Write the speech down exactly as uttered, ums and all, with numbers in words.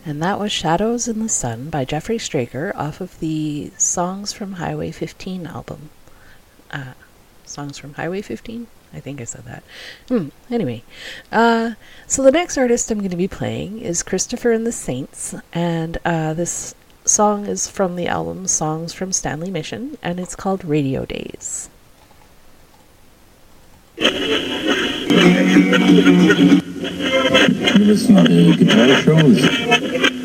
And that was Shadows in the Sun by Jeffrey Straker off of the Songs from Highway fifteen album. Uh, Songs from Highway fifteen? I think I said that. Hmm, anyway. Uh, so the next artist I'm going to be playing is Christopher and the Saints, and uh, this song is from the album Songs from Stanley Mission, and it's called Radio Days. You listen to guitar shows.